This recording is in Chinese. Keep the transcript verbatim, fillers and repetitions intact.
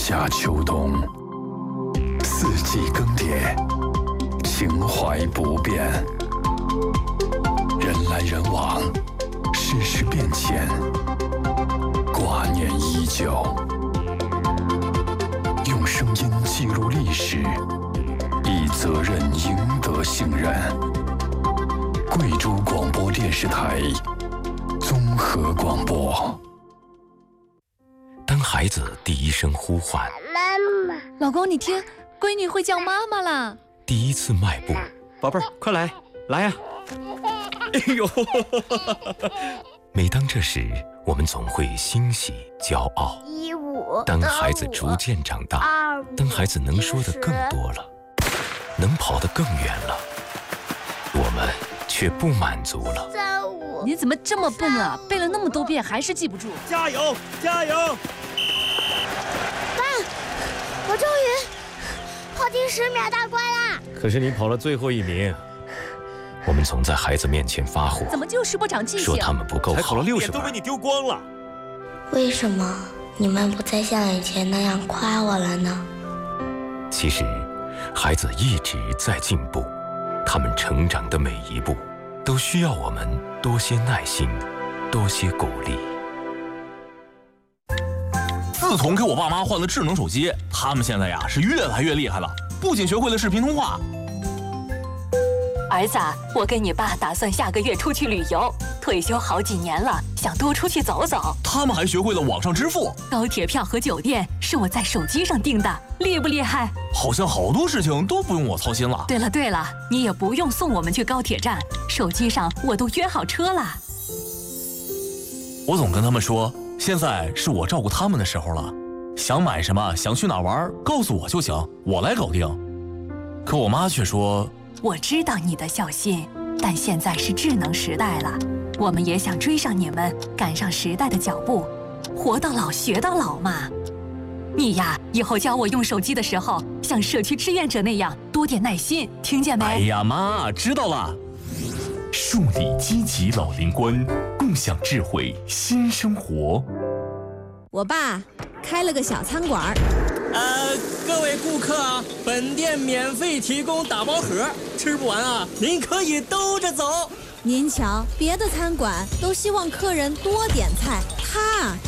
夏秋冬，四季更迭，情怀不变。人来人往，世事变迁，挂念依旧。用声音记录历史，以责任赢得信任。贵州广播电视台综合广播。 当孩子第一声呼唤， 妈妈， 老公，你听，闺女会叫妈妈啦。 第一次迈步， 宝贝儿，快来，来呀！哎呦！ 每当这时，我们总会欣喜、骄傲。 一五， 当孩子逐渐长大，当孩子能说的更多了，能跑得更远了，我们却不满足了。 三五， 你怎么这么笨啊？背了那么多遍还是记不住。 加油，加油！ 爸，我终于跑进十秒大关啦！ 可是你跑了最后一名。 我们总在孩子面前发火， 怎么就是不长记性？ 说他们不够好， 才考了六十分，都被你丢光了。 为什么你们不再像以前那样夸我了呢？ 其实，孩子一直在进步，他们成长的每一步，都需要我们多些耐心，多些鼓励。 自从给我爸妈换了智能手机，他们现在呀是越来越厉害了，不仅学会了视频通话。 儿子，我跟你爸打算下个月出去旅游，退休好几年了，想多出去走走。 他们还学会了网上支付， 高铁票和酒店是我在手机上订的，厉不厉害？ 好像好多事情都不用我操心了。 对了对了，你也不用送我们去高铁站，手机上我都约好车了。 我总跟他们说，现在是我照顾他们的时候了，想买什么，想去哪玩，告诉我就行，我来搞定。可我妈却说， 我知道你的孝心，但现在是智能时代了，我们也想追上你们，赶上时代的脚步，活到老学到老嘛。你呀，以后教我用手机的时候，像社区志愿者那样多点耐心，听见没？ 哎呀妈，知道了。 树立积极老龄观，共享智慧新生活。 我爸开了个小餐馆。 呃，各位顾客啊，本店免费提供打包盒，吃不完啊，您可以兜着走。 您瞧，别的餐馆都希望客人多点菜，他